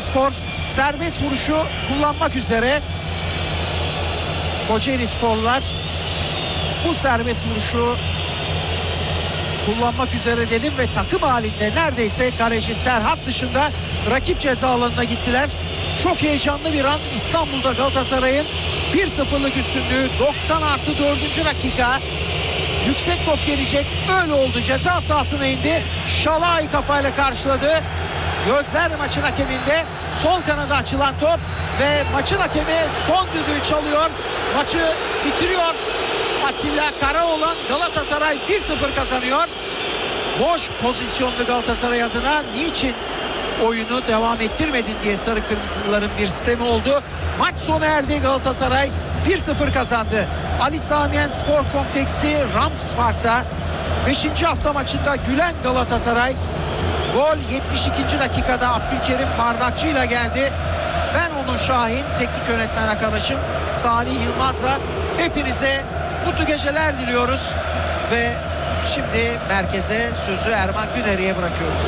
Kocaelispor serbest vuruşu kullanmak üzere. Kocaelisporlular bu serbest vuruşu kullanmak üzere dedim ve takım halinde neredeyse kaleci Serhat dışında rakip ceza alanına gittiler. Çok heyecanlı bir an. İstanbul'da Galatasaray'ın 1-0'lık üstünlüğü 90+4. dakika. Yüksek top gelecek. Öyle oldu. Ceza sahasına indi. Şalay kafayla karşıladı. Gözler maçın hakeminde. Sol kanada açılan top ve maçın hakemi son düdüğü çalıyor. Maçı bitiriyor. Atilla Karaoğlan, Galatasaray 1-0 kazanıyor. Boş pozisyonlu Galatasaray adına niçin oyunu devam ettirmedin diye sarı kırmızıların bir sistemi oldu. Maç sona erdi. Galatasaray 1-0 kazandı. Ali Samiyen Spor Kompleksi Rams Park'ta 5. hafta maçında gülen Galatasaray. Gol 72. dakikada Abdülkerim Bardakçı ile geldi. Ben Onur Şahin, teknik yönetmen arkadaşım Salih Yılmaz'la hepinize mutlu geceler diliyoruz ve şimdi merkeze sözü Erman Güner'e bırakıyoruz.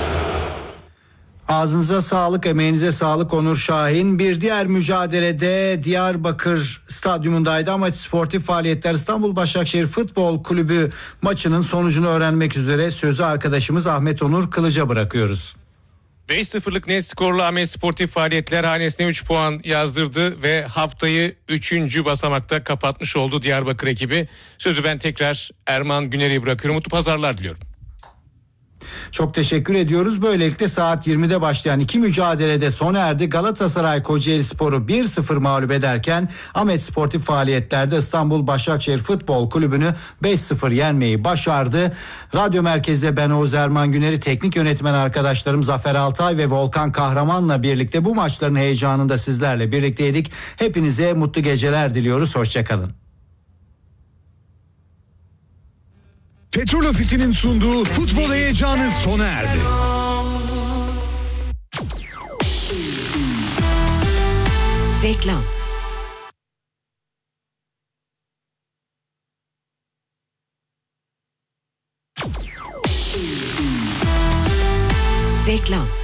Ağzınıza sağlık, emeğinize sağlık Onur Şahin. Bir diğer mücadelede Diyarbakır Stadyumundaydı ama sportif faaliyetler İstanbul Başakşehir Futbol Kulübü maçının sonucunu öğrenmek üzere sözü arkadaşımız Ahmet Onur Kılıç'a bırakıyoruz. 5-0'lık net skorlu Ahmet Sportif faaliyetler hanesine 3 puan yazdırdı ve haftayı 3. basamakta kapatmış oldu Diyarbakır ekibi. Sözü ben tekrar Erman Güner'e bırakıyorum. Mutlu pazarlar diliyorum. Çok teşekkür ediyoruz. Böylelikle saat 20'de başlayan iki mücadelede sona erdi. Galatasaray Kocaelispor'u 1-0 mağlup ederken Ahmet Sportif faaliyetlerde İstanbul Başakşehir Futbol Kulübü'nü 5-0 yenmeyi başardı. Radyo Merkez'de ben Oğuz Erman Güner'i, teknik yönetmen arkadaşlarım Zafer Altay ve Volkan Kahraman'la birlikte bu maçların heyecanında sizlerle birlikteydik. Hepinize mutlu geceler diliyoruz. Hoşçakalın. Petrol Ofisi'nin sunduğu futbol heyecanı sona erdi. Reklam. Reklam.